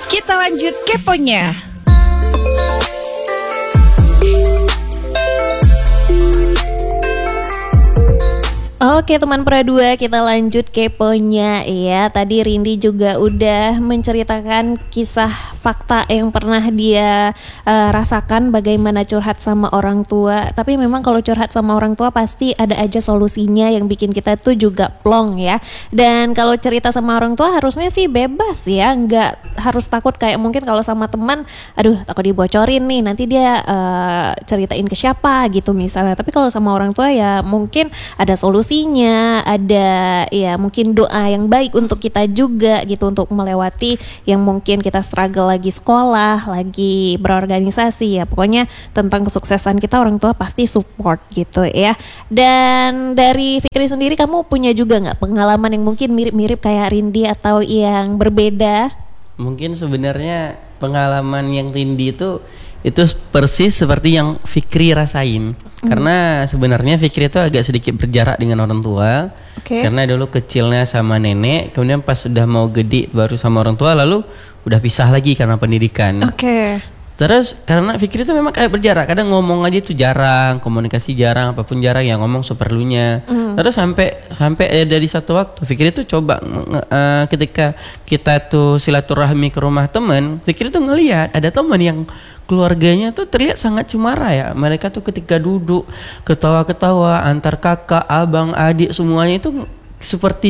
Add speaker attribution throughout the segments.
Speaker 1: Kita lanjut keponya.
Speaker 2: Oke teman Pradua, kita lanjut keponya ya. Tadi Rindi juga udah menceritakan kisah fakta yang pernah dia rasakan bagaimana curhat sama orang tua. Tapi memang kalau curhat sama orang tua pasti ada aja solusinya yang bikin kita tuh juga plong ya. Dan kalau cerita sama orang tua harusnya sih bebas ya, nggak harus takut kayak mungkin kalau sama teman, aduh takut dibocorin nih, nanti dia ceritain ke siapa gitu misalnya. Tapi kalau sama orang tua ya mungkin ada solusinya, ada ya mungkin doa yang baik untuk kita juga gitu, untuk melewati yang mungkin kita struggle lagi sekolah, lagi berorganisasi ya. Pokoknya tentang kesuksesan kita orang tua pasti support gitu ya. Dan dari Fikri sendiri, kamu punya juga nggak pengalaman yang mungkin mirip-mirip kayak Rindi atau yang berbeda?
Speaker 3: Mungkin sebenarnya pengalaman yang Rindi itu persis seperti yang Fikri rasain. Karena sebenarnya Fikri itu agak sedikit berjarak dengan orang tua. Karena dulu kecilnya sama nenek, kemudian pas sudah mau gede baru sama orang tua, lalu udah pisah lagi karena pendidikan. Terus karena Fikri itu memang kayak berjarak, kadang ngomong aja itu jarang, komunikasi jarang, apapun jarang, yang ngomong seperlunya. Terus sampai dari satu waktu Fikri itu coba ketika kita tuh silaturahmi ke rumah teman, Fikri tuh ngelihat ada teman yang keluarganya tuh terlihat sangat cemara ya. Mereka tuh ketika duduk ketawa-ketawa antar kakak, abang, adik, semuanya itu seperti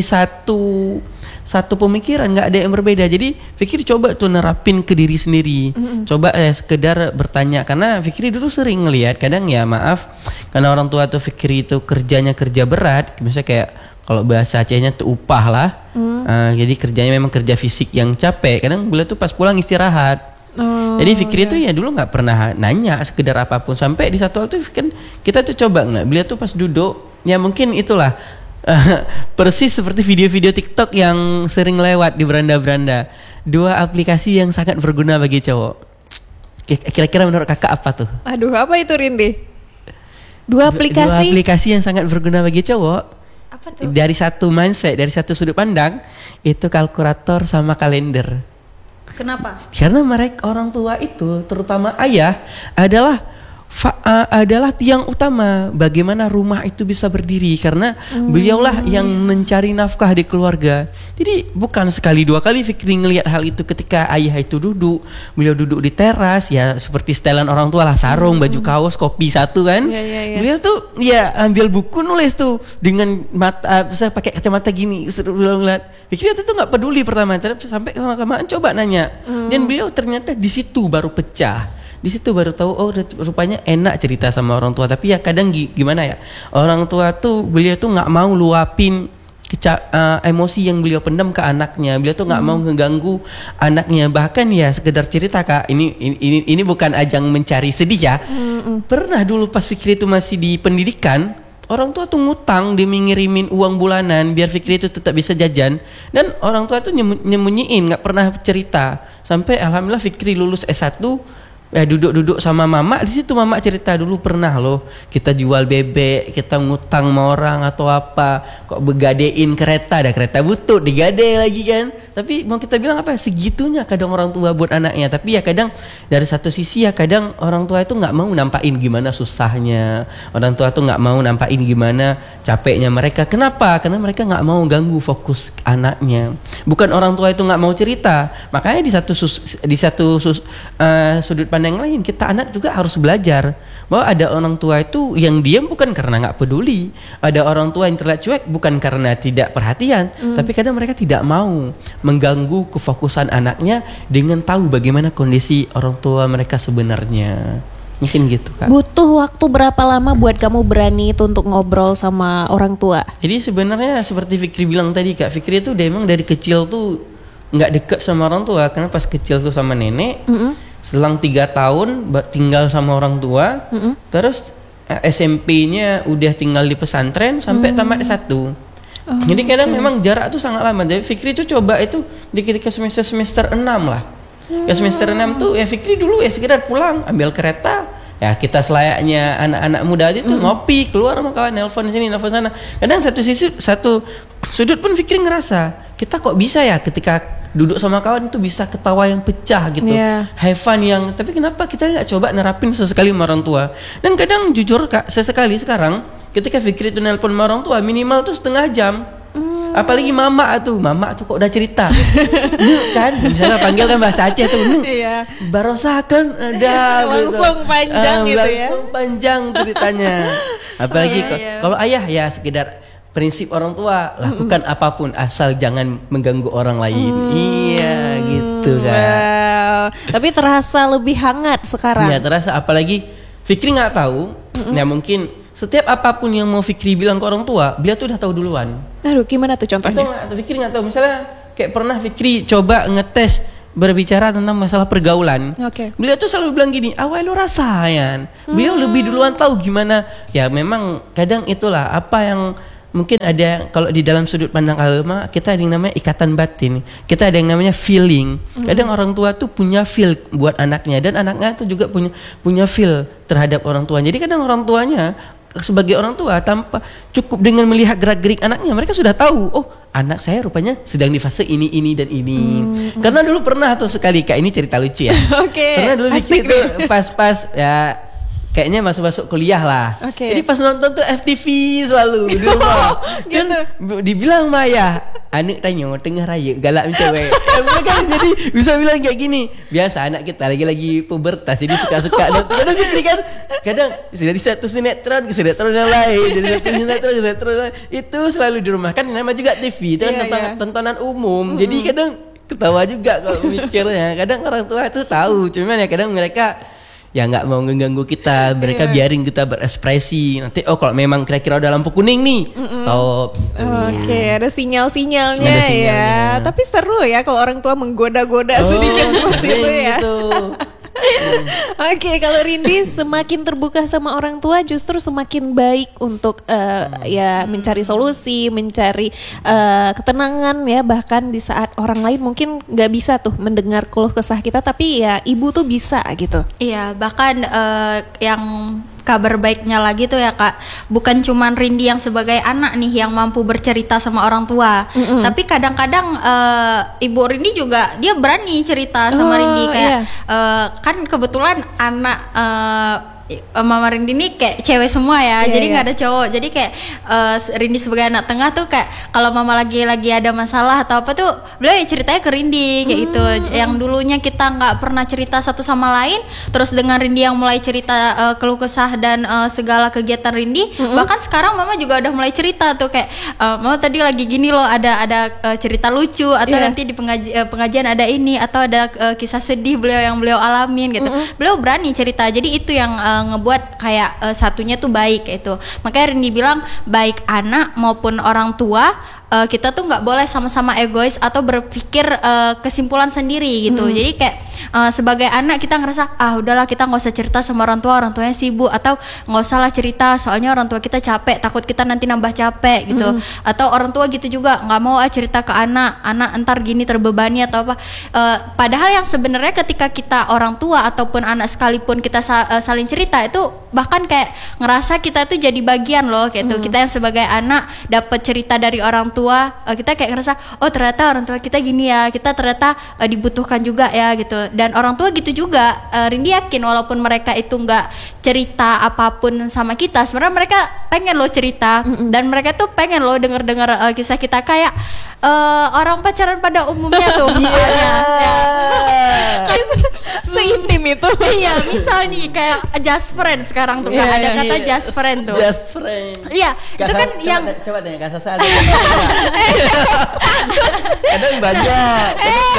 Speaker 3: satu pemikiran, nggak ada yang berbeda. Jadi Fikri coba tuh nerapin ke diri sendiri. Coba sekedar bertanya, karena Fikri dulu sering ngelihat kadang ya maaf, karena orang tua tuh Fikri itu kerjanya kerja berat, misalnya kayak kalau bahasa Acehnya tuh upah lah. Jadi kerjanya memang kerja fisik yang capek. Kadang beliau tuh pas pulang istirahat. Jadi Fikri itu ya dulu nggak pernah nanya sekedar apapun, sampai di satu waktu kan kita tuh coba nggak, beliau tuh pas duduk ya mungkin itulah persis seperti video-video TikTok yang sering lewat di beranda-beranda. Dua aplikasi yang sangat berguna bagi cowok. Kira-kira menurut kakak apa tuh?
Speaker 2: Aduh, apa itu Rindi? Dua aplikasi
Speaker 3: yang sangat berguna bagi cowok.
Speaker 2: Apa tuh?
Speaker 3: Dari satu mindset, dari satu sudut pandang, itu kalkulator sama kalender.
Speaker 2: Kenapa?
Speaker 3: Karena mereka orang tua itu, terutama ayah, adalah tiang utama bagaimana rumah itu bisa berdiri, karena beliaulah yang mencari nafkah di keluarga. Jadi bukan sekali dua kali Fikri ngelihat hal itu ketika ayah itu beliau duduk di teras ya, seperti setelan orang tua lah, sarung, baju kaos, kopi satu kan. Beliau tuh ya ambil buku nulis tuh dengan mata, saya pakai kacamata gini, beliau ngeliat. Fikri itu tuh nggak peduli pertama, sampai lama-lamaan coba nanya, dan beliau ternyata di situ baru pecah. Di situ baru tahu, oh rupanya enak cerita sama orang tua. Tapi ya kadang gimana ya, orang tua tuh beliau tuh nggak mau luapin emosi yang beliau pendam ke anaknya. Beliau tuh nggak mau ngeganggu anaknya. Bahkan ya sekedar cerita, Kak, ini bukan ajang mencari sedih ya. Pernah dulu pas Fikri itu masih di pendidikan, orang tua tuh ngutang, dia ngirimin uang bulanan biar Fikri itu tetap bisa jajan, dan orang tua tuh nyembunyiin, nggak pernah cerita. Sampai alhamdulillah Fikri lulus S1, ya duduk sama mama, di situ mama cerita, dulu pernah loh kita jual bebek, kita ngutang sama orang atau apa, kok begadein kereta, ada kereta butut digade lagi kan. Tapi mau kita bilang apa, segitunya kadang orang tua buat anaknya. Tapi ya kadang dari satu sisi ya kadang orang tua itu nggak mau nampain gimana susahnya, orang tua tuh nggak mau nampain gimana capeknya mereka. Kenapa? Karena mereka nggak mau ganggu fokus anaknya. Bukan orang tua itu nggak mau cerita. Makanya di satu sudut pandang lain, kita anak juga harus belajar bahwa ada orang tua itu yang diam bukan karena nggak peduli, ada orang tua yang terlihat cuek bukan karena tidak perhatian, tapi kadang mereka tidak mau mengganggu kefokusan anaknya dengan tahu bagaimana kondisi orang tua mereka sebenarnya. Mungkin gitu, Kak.
Speaker 2: Butuh waktu berapa lama buat kamu berani itu untuk ngobrol sama orang tua?
Speaker 3: Jadi sebenarnya seperti Fikri bilang tadi, Kak, Fikri itu memang dari kecil tuh nggak dekat sama orang tua, karena pas kecil tuh sama nenek. Selang 3 tahun tinggal sama orang tua, terus SMP-nya udah tinggal di pesantren sampai tamat S1. Jadi kadang memang jarak tuh sangat lama. Jadi Fikri tuh coba itu di ketika semester 6 lah. Ya semester 6 tuh ya Fikri dulu ya sekedar pulang ambil kereta. Ya kita selayaknya anak-anak muda itu ngopi, keluar sama kawan, nelpon sini, nelpon sana. Kadang satu sudut pun Fikri ngerasa, kita kok bisa ya ketika duduk sama kawan itu bisa ketawa yang pecah gitu, have fun yang. Tapi kenapa kita nggak coba nerapin sesekali sama orang tua? Dan kadang jujur Kak, sesekali sekarang ketika Fikri itu nelpon sama orang tua minimal tuh setengah jam. Apalagi mama tuh kok udah cerita. Kan misalnya panggil kan bahasa Aceh tuh. Barosah kan ada
Speaker 2: langsung gitu. Panjang gitu ya.
Speaker 3: Langsung panjang ceritanya. Apalagi kalau ayah ya sekedar prinsip orang tua, lakukan apapun asal jangan mengganggu orang lain. Iya gitu kan.
Speaker 2: Wow. Tapi terasa lebih hangat sekarang.
Speaker 3: Iya terasa, apalagi Fikri nggak tahu. Ya mungkin setiap apapun yang mau Fikri bilang ke orang tua, beliau tuh udah tahu duluan.
Speaker 2: Aduh, gimana tuh contohnya?
Speaker 3: Fikri nggak tahu. Misalnya kayak pernah Fikri coba ngetes berbicara tentang masalah pergaulan. Beliau tuh selalu bilang gini, awal lu rasain. Beliau lebih duluan tahu gimana. Ya memang kadang itulah apa yang mungkin ada kalau di dalam sudut pandang agama kita ada yang namanya ikatan batin, kita ada yang namanya feeling. Kadang orang tua tuh punya feel buat anaknya dan anaknya tuh juga punya feel terhadap orang tua. Jadi kadang orang tuanya sebagai orang tua tanpa cukup dengan melihat gerak-gerik anaknya mereka sudah tahu, oh anak saya rupanya sedang di fase ini dan ini. Karena dulu pernah tuh sekali Kak, ini cerita lucu ya. Karena dulu Fikri tuh pas ya kayaknya masuk kuliah lah. Jadi pas nonton tuh FTV selalu di rumah. Kan dibilang Maya, anak tanya tengah raya galak macam cewek. Jadi bisa bilang kayak gini. Biasa anak kita lagi pubertas jadi suka-suka. Dan kadang Fikri kan kadang dari satu sinetron ke sinetron yang lain, dari satu sinetron ke sinetron yang lain. Itu selalu di rumah kan, nama juga TV itu kan tontonan umum. Jadi kadang ketawa juga kalau mikirnya. Kadang orang tua itu tahu, cuman ya kadang mereka ya nggak mau mengganggu kita, mereka biarin kita berekspresi. Nanti kalau memang kira-kira udah lampu kuning nih, stop.
Speaker 2: Ada sinyal-sinyalnya ya. Tapi seru ya kalau orang tua menggoda-goda sedikit seperti itu ya. Gitu. Kalau Rindi semakin terbuka sama orang tua justru semakin baik untuk ya mencari solusi, mencari ketenangan ya, bahkan di saat orang lain mungkin nggak bisa tuh mendengar keluh kesah kita, tapi ya ibu tuh bisa gitu.
Speaker 4: Iya, bahkan yang kabar baiknya lagi tuh ya Kak, bukan cuman Rindi yang sebagai anak nih yang mampu bercerita sama orang tua, tapi kadang-kadang Ibu Rindi juga dia berani cerita sama Rindi kayak kan kebetulan anak Mama Rindi ini kayak cewek semua ya, jadi nggak ada cowok. Jadi kayak Rindi sebagai anak tengah tuh kayak kalau Mama lagi ada masalah atau apa tuh beliau ya ceritanya ke Rindi kayak gitu. Yang dulunya kita nggak pernah cerita satu sama lain, terus dengan Rindi yang mulai cerita keluh kesah dan segala kegiatan Rindi, bahkan sekarang Mama juga udah mulai cerita tuh kayak Mama tadi lagi gini loh, ada cerita lucu atau nanti di pengajian ada ini atau ada kisah sedih yang beliau alamin gitu. Beliau berani cerita, jadi itu yang ngebuat kayak satunya tuh baik itu. Makanya Rindi bilang baik anak maupun orang tua kita tuh nggak boleh sama-sama egois atau berpikir kesimpulan sendiri gitu. Jadi kayak sebagai anak kita ngerasa udahlah kita nggak usah cerita sama orang tuanya sibuk, atau nggak usah lah cerita soalnya orang tua kita capek, takut kita nanti nambah capek gitu. Atau orang tua gitu juga nggak mau cerita ke anak entar gini terbebani atau apa. Padahal yang sebenarnya ketika kita orang tua ataupun anak sekalipun kita saling cerita itu bahkan kayak ngerasa kita tuh jadi bagian loh kayak gitu. Kita yang sebagai anak dapat cerita dari orang tua, kita kayak ngerasa oh ternyata orang tua kita gini ya, kita ternyata dibutuhkan juga ya gitu. Dan orang tua gitu juga, Rindi yakin walaupun mereka itu nggak cerita apapun sama kita, sebenarnya mereka pengen loh cerita dan mereka tuh pengen loh dengar kisah kita kayak orang pacaran pada umumnya tuh misalnya
Speaker 2: seintim itu.
Speaker 4: Iya, misal nih kayak just friend sekarang tuh kan ada kata just friend tuh.
Speaker 3: Just friend.
Speaker 4: Iya, itu kan yang
Speaker 3: coba tanya Kak Sasa. Kadang banyak.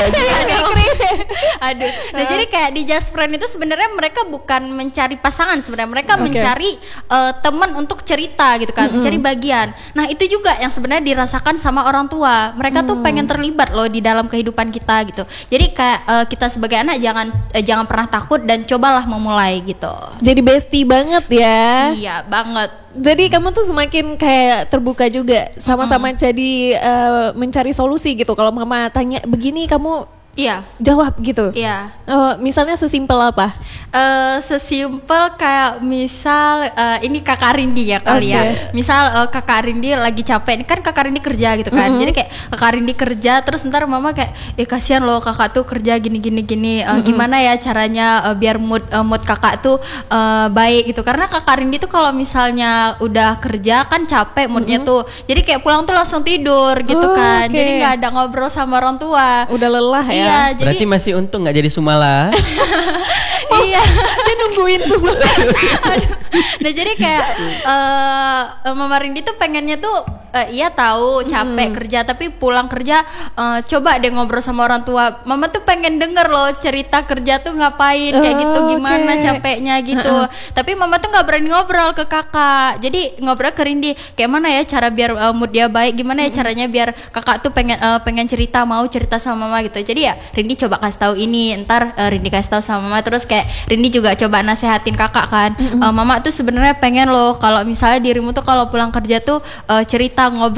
Speaker 4: Aduh. Nah, jadi kayak di just friend itu sebenarnya mereka bukan mencari pasangan, sebenarnya mereka mencari teman untuk cerita gitu kan, mencari bagian. Nah, itu juga yang sebenarnya dirasakan sama orang tua. Mereka tuh pengen terlibat loh di dalam kehidupan kita gitu. Jadi kayak kita sebagai anak jangan pernah takut dan cobalah memulai gitu.
Speaker 2: Jadi bestie banget ya.
Speaker 4: Iya banget.
Speaker 2: Jadi kamu tuh semakin kayak terbuka juga, sama-sama jadi mencari solusi gitu. Kalau mama tanya begini kamu
Speaker 4: Iya.
Speaker 2: Jawab gitu.
Speaker 4: Iya.
Speaker 2: Misalnya sesimpel apa?
Speaker 4: Sesimpel kayak misal ini kakak Rindi ya kali ya. Misal kakak Rindi lagi capek, ini kan kakak Rindi kerja gitu kan. Jadi kayak kakak Rindi kerja terus ntar mama kayak kasihan loh kakak tuh kerja gini. Gimana ya caranya biar mood kakak tuh baik gitu. Karena kakak Rindi tuh kalau misalnya udah kerja kan capek moodnya tuh. Jadi kayak pulang tuh langsung tidur gitu kan.
Speaker 2: Oke.
Speaker 4: Jadi nggak ada ngobrol sama orang tua.
Speaker 2: Udah lelah ya.
Speaker 4: Iya,
Speaker 3: Berarti
Speaker 4: jadi
Speaker 3: masih untung nggak jadi Sumala.
Speaker 4: iya.
Speaker 2: Dia nungguin semua.
Speaker 4: Nah jadi kayak Mama Rindi tuh pengennya tuh iya tahu capek kerja tapi pulang kerja coba deh ngobrol sama orang tua. Mama tuh pengen denger loh cerita kerja tuh ngapain kayak gitu gimana capeknya gitu. Tapi Mama tuh nggak berani ngobrol ke kakak. Jadi ngobrol ke Rindi kayak mana ya cara biar mood dia baik, gimana ya caranya biar kakak tuh pengen cerita, mau cerita sama Mama gitu. Jadi ya Rindi coba kasih tahu ini, ntar Rindi kasih tahu sama Mama, terus kayak Rindi juga coba nasehatin kakak kan. Mama tuh sebenarnya pengen loh kalau misalnya dirimu tuh kalau pulang kerja tuh cerita ngobrol